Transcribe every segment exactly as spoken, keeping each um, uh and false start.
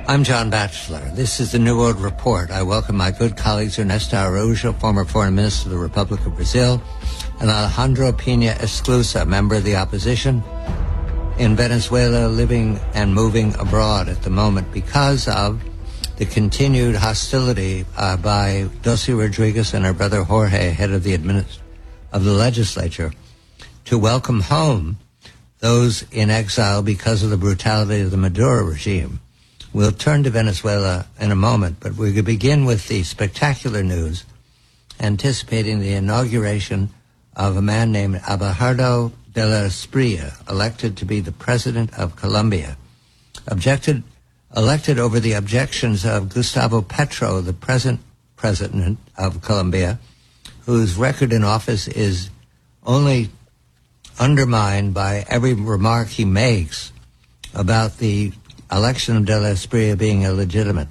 I'm John Batchelor. This is the New World Report. I welcome my good colleagues Ernesto Araújo, former Foreign Minister of the Republic of Brazil, and Alejandro Pina Esclusa, member of the opposition in Venezuela, living and moving abroad at the moment because of the continued hostility uh, by Dulce Rodriguez and her brother Jorge, head of the administ- of the legislature, to welcome home those in exile because of the brutality of the Maduro regime. We'll turn to Venezuela in a moment, but we could begin with the spectacular news anticipating the inauguration of a man named Abelardo de la Espriella, elected to be the president of Colombia. Objected, elected over the objections of Gustavo Petro, the present president of Colombia, whose record in office is only undermined by every remark he makes about the election of de la Espriella being illegitimate.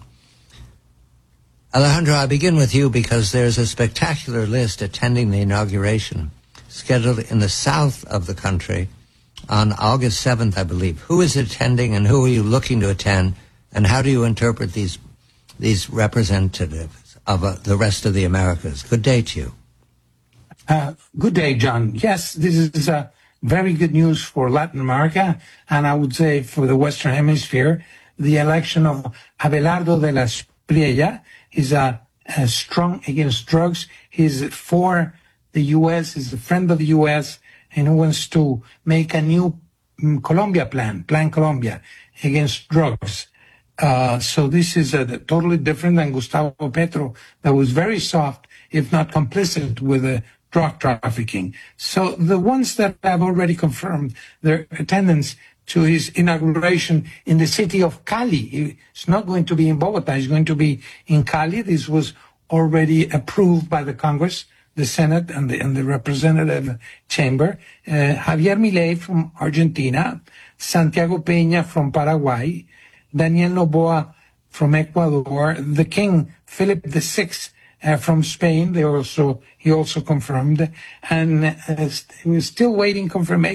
Alejandro, I begin with you because there's a spectacular list attending the inauguration scheduled in the south of the country on August seventh, I believe. Who is attending and who are you looking to attend, and how do you interpret these these representatives of uh, the rest of the Americas? Good day to you. Uh, good day, John. Yes, this is a very good news for Latin America, and I would say for the Western Hemisphere. The election of Abelardo de la Espriella is a, a strong against drugs. He's for the U S, he's a friend of the U S, and he wants to make a new um, Colombia plan, Plan Colombia, against drugs. Uh, so this is a, a totally different than Gustavo Petro, that was very soft, if not complicit with the drug trafficking. So the ones that have already confirmed their attendance to his inauguration in the city of Cali. It's not going to be in Bogota, it's going to be in Cali. This was already approved by the Congress, the Senate, and the, and the Representative Chamber. Uh, Javier Milei from Argentina, Santiago Peña from Paraguay, Daniel Noboa from Ecuador, the King Philip the Sixth Uh, from Spain. They also he also confirmed, and uh, we're still waiting confirmation